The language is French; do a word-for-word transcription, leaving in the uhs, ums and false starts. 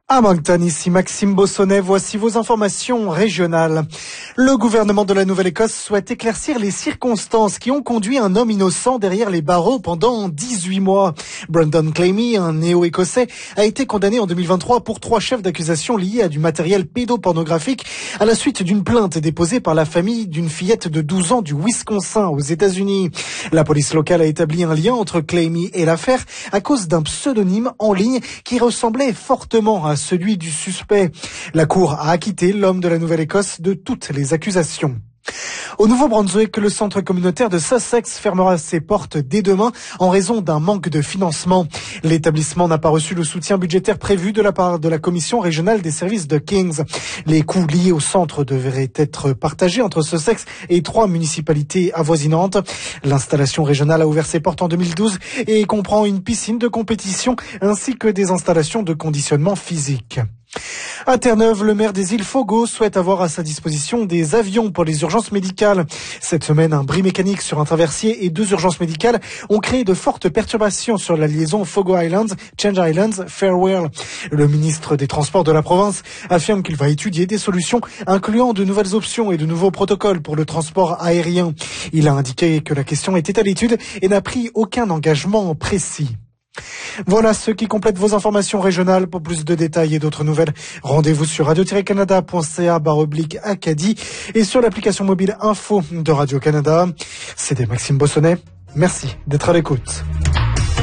À Moncton, ici Maxime Bossonnet, voici vos informations régionales. Le gouvernement de la Nouvelle-Écosse souhaite éclaircir les circonstances qui ont conduit un homme innocent derrière les barreaux pendant dix-huit mois. Brandon Clamy, un néo-écossais, a été condamné en deux mille vingt-trois pour trois chefs d'accusation liés à du matériel pédopornographique à la suite d'une plainte déposée par la famille d'une fillette de douze ans du Wisconsin aux États-Unis. La police locale a établi un lien entre Clamy et l'affaire à cause d'un pseudonyme en ligne qui ressemblait fortement à celui du suspect. La cour a acquitté l'homme de la Nouvelle-Écosse de toutes les accusations. Au Nouveau-Brunswick, le centre communautaire de Sussex fermera ses portes dès demain en raison d'un manque de financement. L'établissement n'a pas reçu le soutien budgétaire prévu de la part de la Commission régionale des services de Kings. Les coûts liés au centre devraient être partagés entre Sussex et trois municipalités avoisinantes. L'installation régionale a ouvert ses portes en deux mille douze et comprend une piscine de compétition ainsi que des installations de conditionnement physique. À Terre-Neuve, le maire des îles Fogo souhaite avoir à sa disposition des avions pour les urgences médicales. Cette semaine, un bris mécanique sur un traversier et deux urgences médicales ont créé de fortes perturbations sur la liaison Fogo Islands, Change Islands, Farewell. Le ministre des Transports de la province affirme qu'il va étudier des solutions incluant de nouvelles options et de nouveaux protocoles pour le transport aérien. Il a indiqué que la question était à l'étude et n'a pris aucun engagement précis. Voilà ce qui complète vos informations régionales. Pour plus de détails et d'autres nouvelles, rendez-vous sur radio tiret canada point c a barre oblique Acadie et sur l'application mobile info de Radio-Canada. C'était Maxime Bossonnet. Merci d'être à l'écoute.